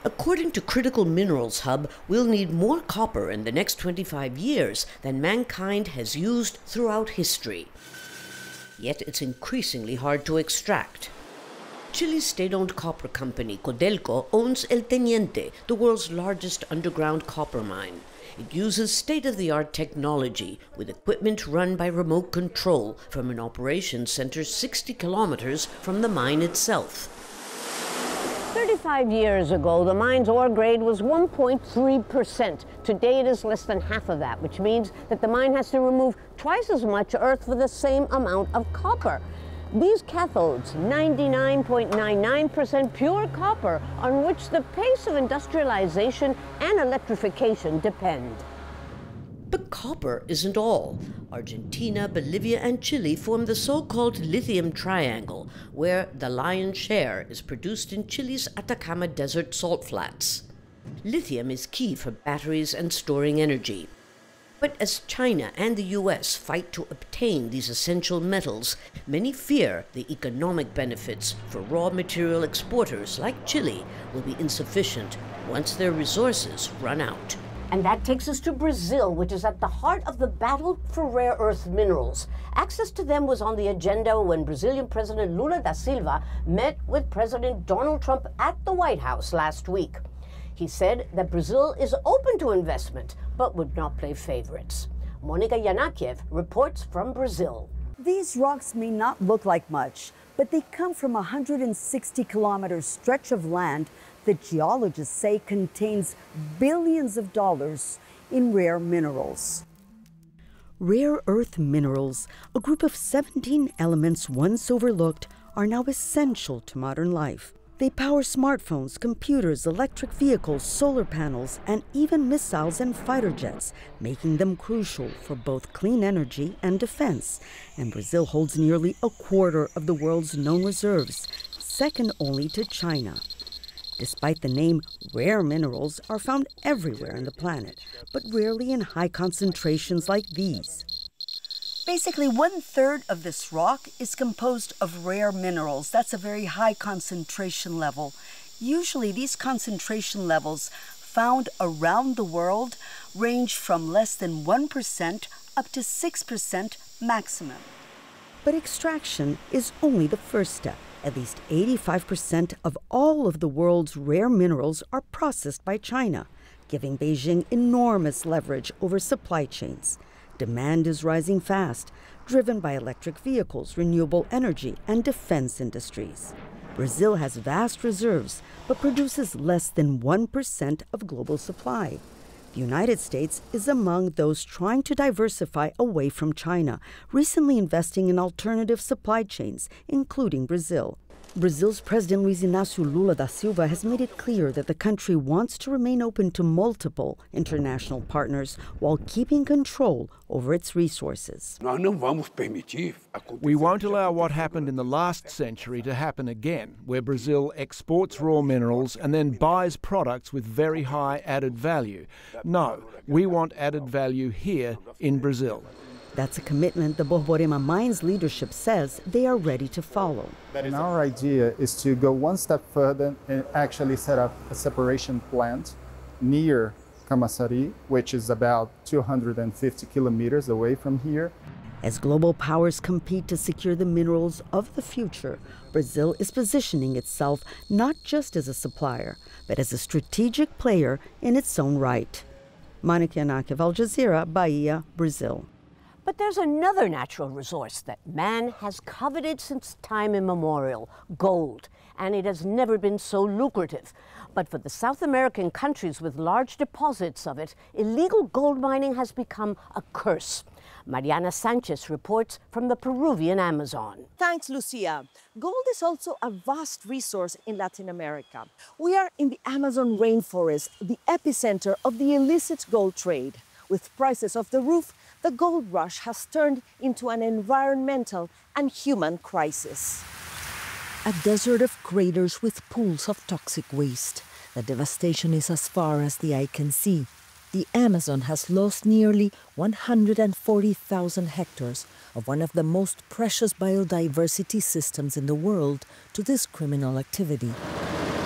According to Critical Minerals Hub, we'll need more copper in the next 25 years than mankind has used throughout history. Yet it's increasingly hard to extract. Chile's state-owned copper company, Codelco, owns El Teniente, the world's largest underground copper mine. It uses state-of-the-art technology with equipment run by remote control from an operations center 60 kilometers from the mine itself. 35 years ago, the mine's ore grade was 1.3%. Today, it is less than half of that, which means that the mine has to remove twice as much earth for the same amount of copper. These cathodes, 99.99% pure copper, on which the pace of industrialization and electrification depend. But copper isn't all. Argentina, Bolivia, and Chile form the so-called lithium triangle, where the lion's share is produced in Chile's Atacama Desert salt flats. Lithium is key for batteries and storing energy. But as China and the US fight to obtain these essential metals, many fear the economic benefits for raw material exporters like Chile will be insufficient once their resources run out. And that takes us to Brazil, which is at the heart of the battle for rare earth minerals. Access to them was on the agenda when Brazilian President Lula da Silva met with President Donald Trump at the White House last week. He said that Brazil is open to investment, but would not play favorites. Monica Yanakiev reports from Brazil. These rocks may not look like much, but they come from a 160-kilometer stretch of land that geologists say contains billions of dollars in rare minerals. Rare earth minerals, a group of 17 elements once overlooked, are now essential to modern life. They power smartphones, computers, electric vehicles, solar panels, and even missiles and fighter jets, making them crucial for both clean energy and defense. And Brazil holds nearly a quarter of the world's known reserves, second only to China. Despite the name, rare minerals are found everywhere on the planet, but rarely in high concentrations like these. Basically, 1/3 of this rock is composed of rare minerals. That's a very high concentration level. Usually, these concentration levels found around the world range from less than 1% up to 6% maximum. But extraction is only the first step. At least 85% of all of the world's rare minerals are processed by China, giving Beijing enormous leverage over supply chains. Demand is rising fast, driven by electric vehicles, renewable energy, and defense industries. Brazil has vast reserves, but produces less than 1% of global supply. The United States is among those trying to diversify away from China, recently investing in alternative supply chains, including Brazil. Brazil's President Luiz Inácio Lula da Silva has made it clear that the country wants to remain open to multiple international partners while keeping control over its resources. We won't allow what happened in the last century to happen again, where Brazil exports raw minerals and then buys products with very high added value. No, we want added value here in Brazil. That's a commitment the Borborema Mines leadership says they are ready to follow. And our idea is to go one step further and actually set up a separation plant near Camaçari, which is about 250 kilometers away from here. As global powers compete to secure the minerals of the future, Brazil is positioning itself not just as a supplier, but as a strategic player in its own right. Monica Yanakiev, Al Jazeera, Bahia, Brazil. But there's another natural resource that man has coveted since time immemorial, gold, and it has never been so lucrative. But for the South American countries with large deposits of it, illegal gold mining has become a curse. Mariana Sanchez reports from the Peruvian Amazon. Thanks, Lucia. Gold is also a vast resource in Latin America. We are in the Amazon rainforest, the epicenter of the illicit gold trade. With prices off the roof, the gold rush has turned into an environmental and human crisis. A desert of craters with pools of toxic waste. The devastation is as far as the eye can see. The Amazon has lost nearly 140,000 hectares of one of the most precious biodiversity systems in the world to this criminal activity.